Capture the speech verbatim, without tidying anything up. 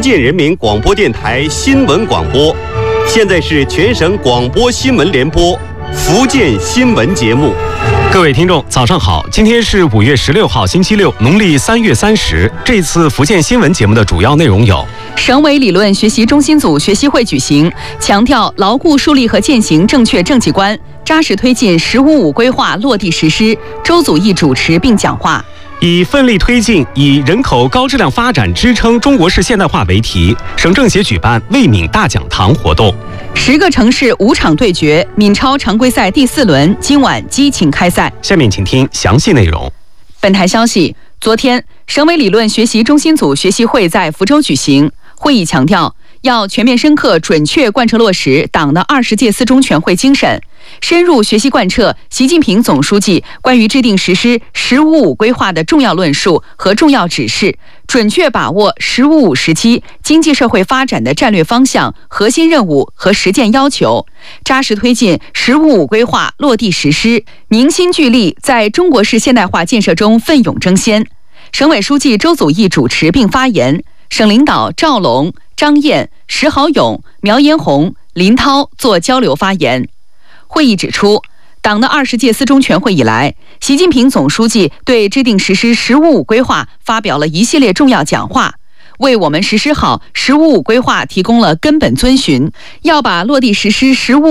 建人民广播电台新闻广播，现在是全省广播新闻联播福建新闻节目。 各位听众，早上好！今天是五月十六号，星期六，农历三月三十。这次福建新闻节目的主要内容有： 省委理论学习中心组学习会举行，强调牢固树立和践行正确政绩观，扎实推进“十五五”规划落地实施。周祖义主持并讲话。 以奋力推进以人口高质量发展支撑中国式现代化为题，省政协举办卫闽大讲堂活动。 十个城市五场对决，闽超常规赛第四轮今晚激情开赛。 下面请听详细内容。 本台消息，昨天省委理论学习中心组学习会在福州举行，会议强调要全面深刻准确贯彻落实党的二十届四中全会精神，深入学习贯彻习近平总书记关于制定实施“十五五”规划的重要论述和重要指示，准确把握“十五五”时期经济社会发展的战略方向、核心任务和实践要求，扎实推进“十五五”规划落地实施，凝心聚力在中国式现代化建设中奋勇争先。省委书记周祖义主持并发言，省领导赵龙、张燕、石豪勇、苗延红、林涛作交流发言。会议指出，党的二十届四中全会以来，习近平总书记对制定实施“十五五”规划发表了一系列重要讲话，为我们实施好“十五五”规划提供了根本遵循。要把落地实施“十五五”